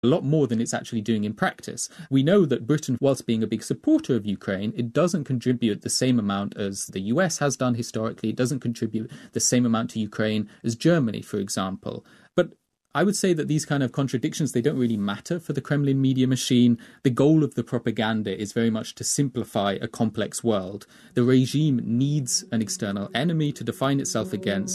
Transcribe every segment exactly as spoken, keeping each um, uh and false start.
a lot more than it's actually doing in practice. We know that Britain, whilst being a big supporter of Ukraine, it doesn't contribute the same amount as the U S has done historically. It doesn't contribute the same amount to Ukraine as Germany, for example. But I would say that these kind of contradictions, they don't really matter for the Kremlin media machine. The goal of the propaganda is very much to simplify a complex world. The regime needs an external enemy to define itself against.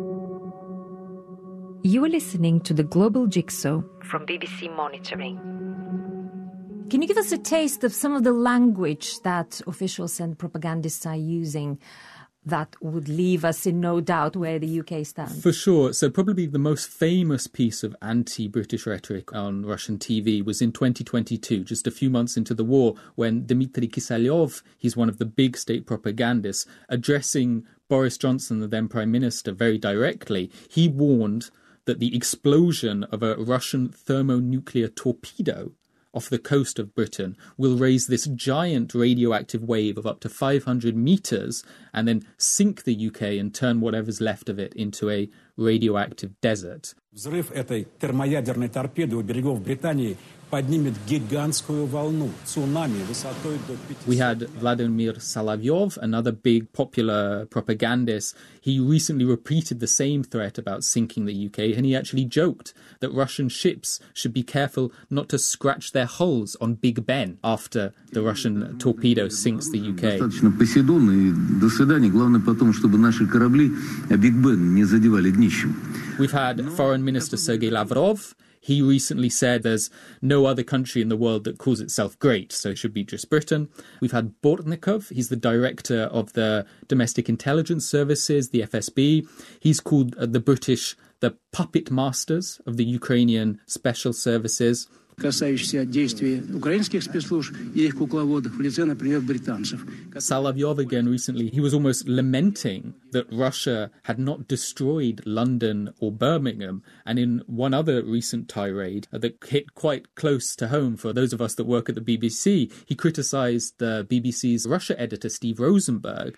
You are listening to The Global Jigsaw from B B C Monitoring. Can you give us a taste of some of the language that officials and propagandists are using that would leave us in no doubt where the U K stands? For sure. So probably the most famous piece of anti-British rhetoric on Russian T V was in twenty twenty-two, just a few months into the war, when Dmitry Kiselyov, he's one of the big state propagandists, addressing Boris Johnson, the then Prime Minister, very directly, he warned that the explosion of a Russian thermonuclear torpedo off the coast of Britain will raise this giant radioactive wave of up to five hundred meters and then sink the U K and turn whatever's left of it into a radioactive desert. Взрыв этой термоядерной торпеды у берегов Британии поднимет гигантскую волну, цунами высотой до пятисот. We had Vladimir Solovyov, another big popular propagandist. He recently repeated the same threat about sinking the U K, and he actually joked that Russian ships should be careful not to scratch their hulls on Big Ben after the Russian torpedo sinks the U K. Достаточно Посейдон и до свидания. Главное потом, чтобы наши корабли Биг Бен не задевали днищем. We've had Foreign Minister Sergei Lavrov. He recently said there's no other country in the world that calls itself great, so it should be just Britain. We've had Bortnikov. He's the director of the Domestic Intelligence Services, the F S B. He's called uh, the British the puppet masters of the Ukrainian special services. касающиеся действий украинских спецслужб и их кукловодов в лице, например, британцев. Solovyov again recently, he was almost lamenting that Russia had not destroyed London or Birmingham. And in one other recent tirade that hit quite close to home for those of us that work at the B B C, he criticised the B B C's Russia editor Steve Rosenberg.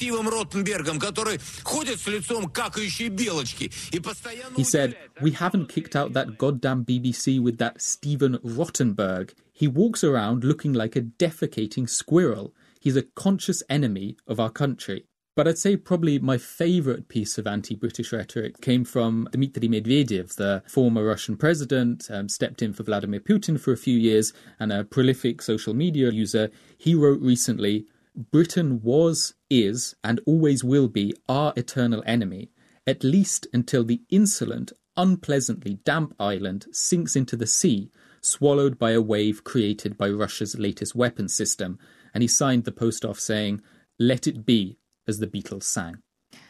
He said, "We haven't kicked out that goddamn B B C with that Stephen Rottenberg. He walks around looking like a defecating squirrel. He's a conscious enemy of our country." But I'd say probably my favourite piece of anti-British rhetoric came from Dmitry Medvedev, the former Russian president, um, stepped in for Vladimir Putin for a few years and a prolific social media user. He wrote recently, "Britain was, is, and always will be our eternal enemy, at least until the insolent, unpleasantly damp island sinks into the sea, swallowed by a wave created by Russia's latest weapons system." And he signed the post off saying, "Let it be, as the Beatles sang."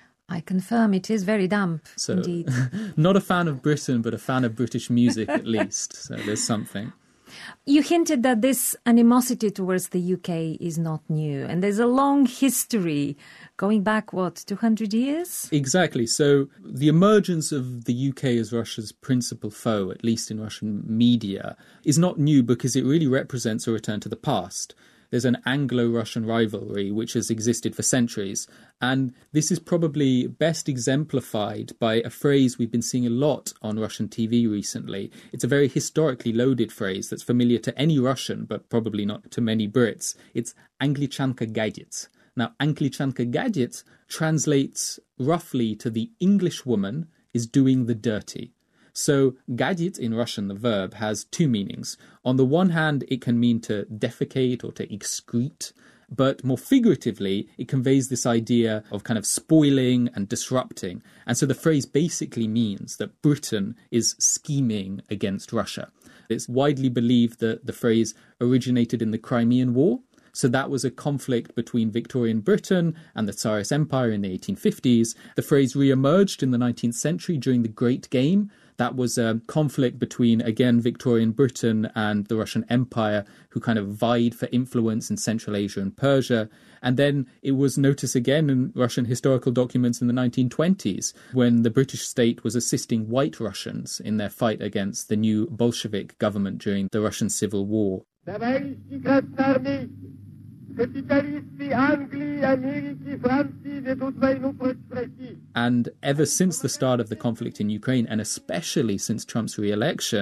I confirm it is very damp, so, indeed. Not a fan of Britain, but a fan of British music at least. So there's something. You hinted that this animosity towards the U K is not new, and there's a long history going back, what, two hundred years? Exactly. So the emergence of the U K as Russia's principal foe, at least in Russian media, is not new because it really represents a return to the past. There's an Anglo-Russian rivalry which has existed for centuries. And this is probably best exemplified by a phrase we've been seeing a lot on Russian T V recently. It's a very historically loaded phrase that's familiar to any Russian, but probably not to many Brits. It's Anglichanka gadget. Now, Anglichanka gadget translates roughly to the English woman is doing the dirty. So gadget in Russian, the verb, has two meanings. On the one hand, it can mean to defecate or to excrete, but more figuratively, it conveys this idea of kind of spoiling and disrupting. And so the phrase basically means that Britain is scheming against Russia. It's widely believed that the phrase originated in the Crimean War. So that was a conflict between Victorian Britain and the Tsarist Empire in the eighteen fifties. The phrase re-emerged in the nineteenth century during the Great Game. That was a conflict between, again, Victorian Britain and the Russian Empire, who kind of vied for influence in Central Asia and Persia. And then it was noticed again in Russian historical documents in the nineteen twenties, when the British state was assisting white Russians in their fight against the new Bolshevik government during the Russian Civil War. And ever since the start of the conflict in Ukraine, and especially since Trump's re-election,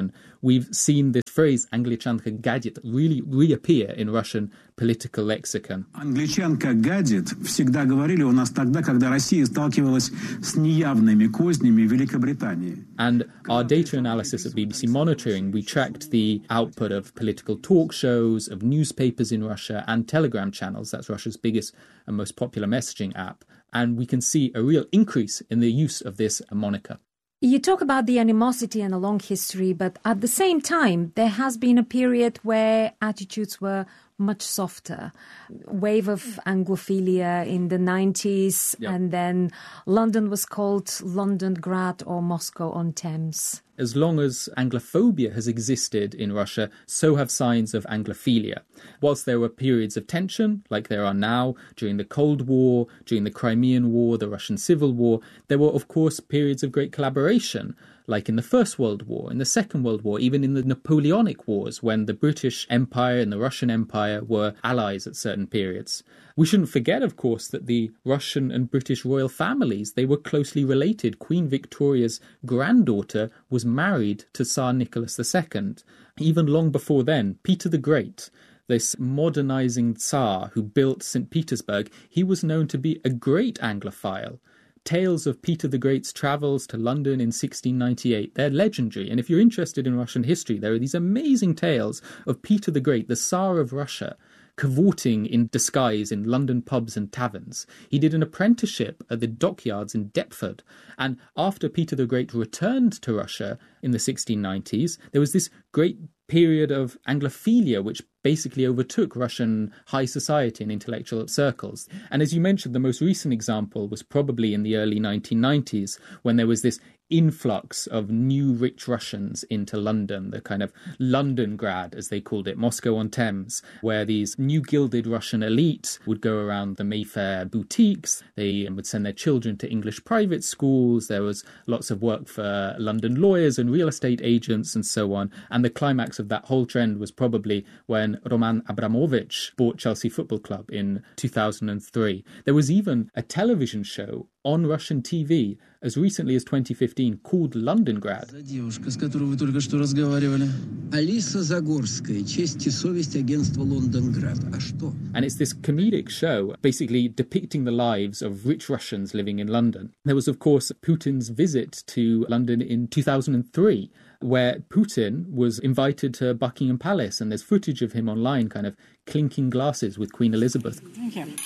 we've seen this phrase «Anglichanka gadget» really reappear in Russian political lexicon. Англичанка гадит всегда говорили у нас тогда, когда Россия сталкивалась с неявными кознями Великобритании. And our data analysis at B B C Monitoring, we tracked the output of political talk shows, of newspapers in Russia and Telegram channels. That's Russia's biggest and most popular messaging app. And we can see a real increase in the use of this moniker. You talk about the animosity and a long history, but at the same time, there has been a period where attitudes were much softer. Wave of Anglophilia in the nineties, yep. And then London was called Londongrad or Moscow on Thames. As long as Anglophobia has existed in Russia, so have signs of Anglophilia. Whilst there were periods of tension, like there are now, during the Cold War, during the Crimean War, the Russian Civil War, there were, of course, periods of great collaboration, like in the First World War, in the Second World War, even in the Napoleonic Wars, when the British Empire and the Russian Empire were allies at certain periods. We shouldn't forget, of course, that the Russian and British royal families, they were closely related. Queen Victoria's granddaughter was married to Tsar Nicholas the Second. Even long before then, Peter the Great, this modernizing Tsar who built Saint Petersburg, he was known to be a great Anglophile. Tales of Peter the Great's travels to London in sixteen ninety-eight, they're legendary. And if you're interested in Russian history, there are these amazing tales of Peter the Great, the Tsar of Russia, cavorting in disguise in London pubs and taverns. He did an apprenticeship at the dockyards in Deptford. And after Peter the Great returned to Russia in the sixteen nineties, there was this great period of Anglophilia, which basically overtook Russian high society and intellectual circles. And as you mentioned, the most recent example was probably in the early nineteen nineties, when there was this influx of new rich Russians into London, the kind of Londongrad, as they called it, Moscow on Thames, where these new gilded Russian elite would go around the Mayfair boutiques. They would send their children to English private schools. There was lots of work for London lawyers and real estate agents and so on. And the climax of that whole trend was probably when Roman Abramovich bought Chelsea Football Club in two thousand three. There was even a television show on Russian T V as recently as twenty fifteen called Londongrad. Девушка, с которой вы только что разговаривали. Алиса Загорская, честь и совесть агентства Лондонград. А что? And it's this comedic show basically depicting the lives of rich Russians living in London. There was, of course, Putin's visit to London in two thousand three, where Putin was invited to Buckingham Palace, and there's footage of him online kind of clinking glasses with Queen Elizabeth. Thank you.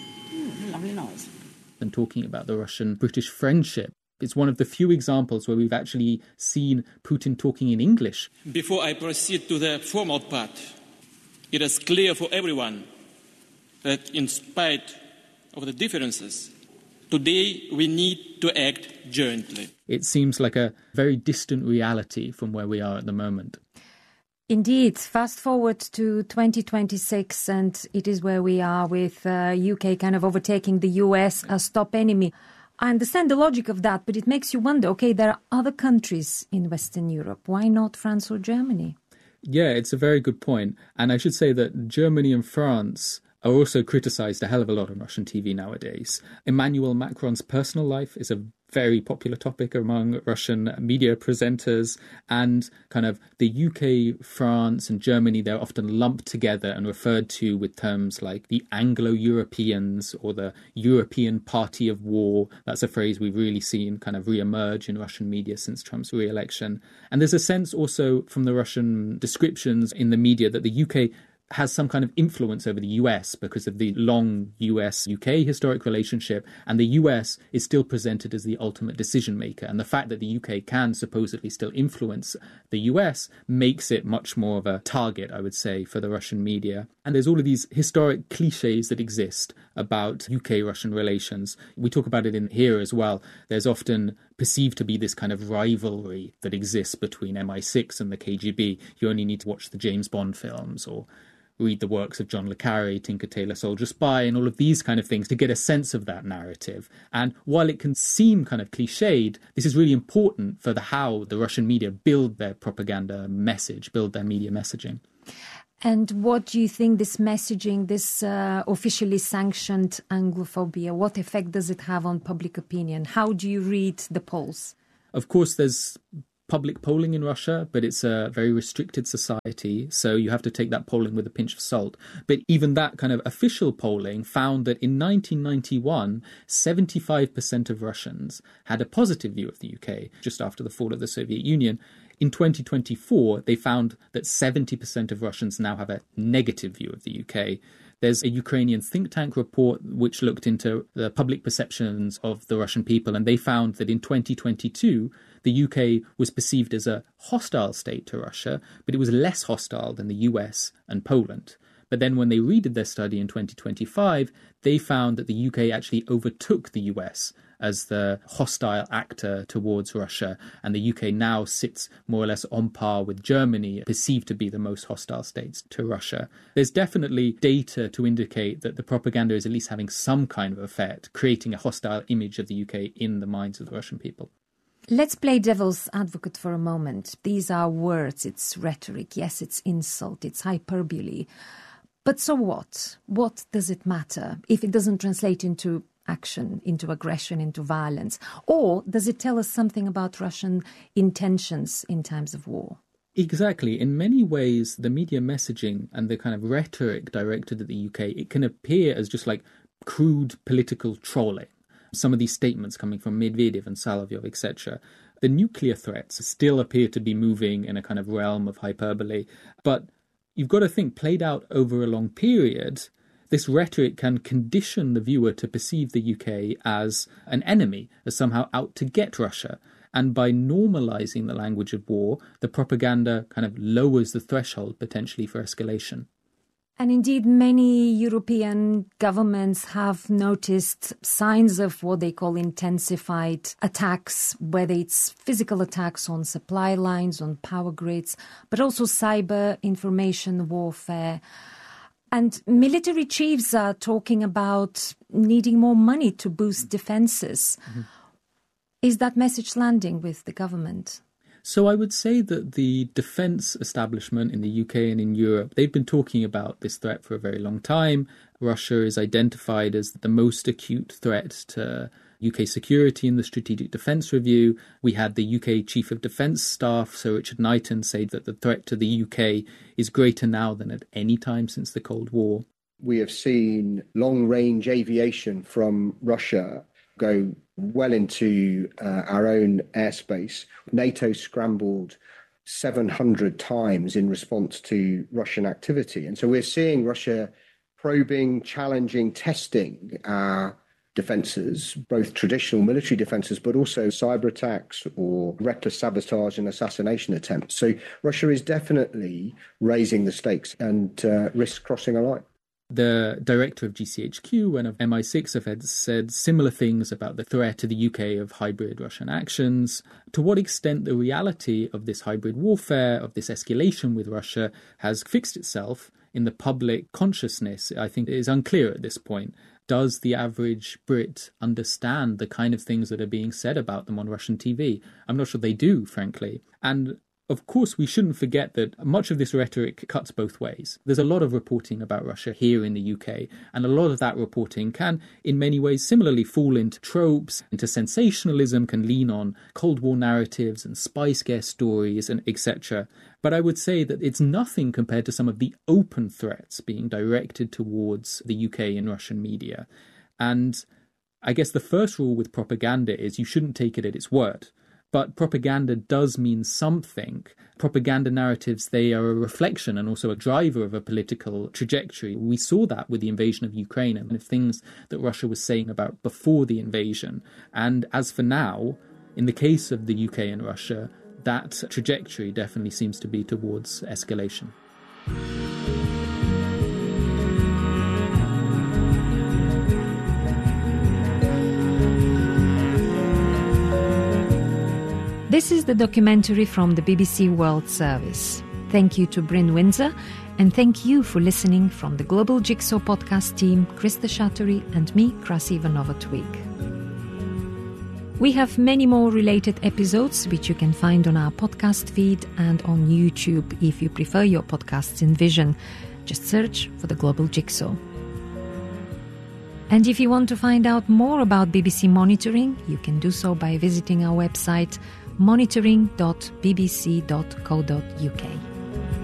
Mm, lovely noise. And talking about the Russian-British friendship. It's one of the few examples where we've actually seen Putin talking in English. Before I proceed to the formal part, it is clear for everyone that in spite of the differences, today we need to act jointly. It seems like a very distant reality from where we are at the moment. Indeed, fast forward to twenty twenty-six, and it is where we are with uh, U K kind of overtaking the U S as top enemy. I understand the logic of that, but it makes you wonder, okay, there are other countries in Western Europe. Why not France or Germany? Yeah, it's a very good point. And I should say that Germany and France are also criticised a hell of a lot on Russian T V nowadays. Emmanuel Macron's personal life is a very popular topic among Russian media presenters, and kind of the U K, France and Germany, they're often lumped together and referred to with terms like the Anglo-Europeans or the European Party of War. That's a phrase we've really seen kind of re-emerge in Russian media since Trump's re-election. And there's a sense also from the Russian descriptions in the media that the U K has some kind of influence over the U S because of the long U S U K historic relationship, and the U S is still presented as the ultimate decision maker. And the fact that the U K can supposedly still influence the U S makes it much more of a target, I would say, for the Russian media. And there's all of these historic cliches that exist about U K-Russian relations. We talk about it in here as well. There's often perceived to be this kind of rivalry that exists between M I six and the K G B. You only need to watch the James Bond films or read the works of John le Carre, Tinker Tailor Soldier Spy, and all of these kind of things to get a sense of that narrative. And while it can seem kind of cliched, this is really important for the how the Russian media build their propaganda message, build their media messaging. And what do you think this messaging, this uh, officially sanctioned Anglophobia, what effect does it have on public opinion? How do you read the polls? Of course, there's public polling in Russia, but it's a very restricted society, so you have to take that polling with a pinch of salt. But even that kind of official polling found that in nineteen ninety-one, seventy-five percent of Russians had a positive view of the U K, just after the fall of the Soviet Union. In twenty twenty-four, they found that seventy percent of Russians now have a negative view of the U K. There's a Ukrainian think tank report which looked into the public perceptions of the Russian people, and they found that in twenty twenty-two, the U K was perceived as a hostile state to Russia, but it was less hostile than the U S and Poland. But then when they redid their study in twenty twenty-five, they found that the U K actually overtook the U S as the hostile actor towards Russia, and the U K now sits more or less on par with Germany, perceived to be the most hostile states to Russia. There's definitely data to indicate that the propaganda is at least having some kind of effect, creating a hostile image of the U K in the minds of the Russian people. Let's play devil's advocate for a moment. These are words, it's rhetoric, yes, it's insult, it's hyperbole. But so what? What does it matter if it doesn't translate into action, into aggression, into violence? Or does it tell us something about Russian intentions in times of war? Exactly. In many ways, the media messaging and the kind of rhetoric directed at the U K, it can appear as just like crude political trolling. Some of these statements coming from Medvedev and Solovyov, et cetera. The nuclear threats still appear to be moving in a kind of realm of hyperbole. But you've got to think, played out over a long period, this rhetoric can condition the viewer to perceive the U K as an enemy, as somehow out to get Russia. And by normalizing the language of war, the propaganda kind of lowers the threshold potentially for escalation. And indeed, many European governments have noticed signs of what they call intensified attacks, whether it's physical attacks on supply lines, on power grids, but also cyber information warfare. And military chiefs are talking about needing more money to boost defenses. Mm-hmm. Is that message landing with the government? So I would say that the defence establishment in the U K and in Europe, they've been talking about this threat for a very long time. Russia is identified as the most acute threat to U K security in the Strategic Defence Review. We had the U K Chief of Defence Staff, Sir Richard Knighton, say that the threat to the U K is greater now than at any time since the Cold War. We have seen long-range aviation from Russia go well into uh, our own airspace. NATO scrambled seven hundred times in response to Russian activity. And so we're seeing Russia probing, challenging, testing our defences, both traditional military defences, but also cyber attacks or reckless sabotage and assassination attempts. So Russia is definitely raising the stakes and uh, risks crossing a line. The director of G C H Q and of M I six have had said similar things about the threat to the U K of hybrid Russian actions. To what extent the reality of this hybrid warfare, of this escalation with Russia, has fixed itself in the public consciousness, I think is unclear at this point. Does the average Brit understand the kind of things that are being said about them on Russian T V? I'm not sure they do, frankly. And of course, we shouldn't forget that much of this rhetoric cuts both ways. There's a lot of reporting about Russia here in the U K, and a lot of that reporting can, in many ways, similarly fall into tropes, into sensationalism, can lean on Cold War narratives and spy scare stories, and et cetera. But I would say that it's nothing compared to some of the open threats being directed towards the U K in Russian media. And I guess the first rule with propaganda is you shouldn't take it at its word. But propaganda does mean something. Propaganda narratives, they are a reflection and also a driver of a political trajectory. We saw that with the invasion of Ukraine and the things that Russia was saying about before the invasion. And as for now, in the case of the U K and Russia, that trajectory definitely seems to be towards escalation. This is the documentary from the B B C World Service. Thank you to Bryn Windsor, and thank you for listening from the Global Jigsaw podcast team, Krista Shattery and me, Krasi Ivanova-Twig. We have many more related episodes, which you can find on our podcast feed and on YouTube if you prefer your podcasts in vision. Just search for the Global Jigsaw. And if you want to find out more about B B C monitoring, you can do so by visiting our website, monitoring dot b b c dot co dot u k.